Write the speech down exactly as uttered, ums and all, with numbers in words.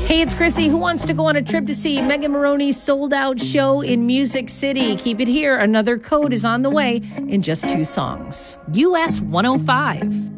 Hey, it's Chrissy. Who wants to go on a trip to see Megan Moroney's sold-out show in Music City? Keep it here. Another code is on the way in just two songs. U S one oh five.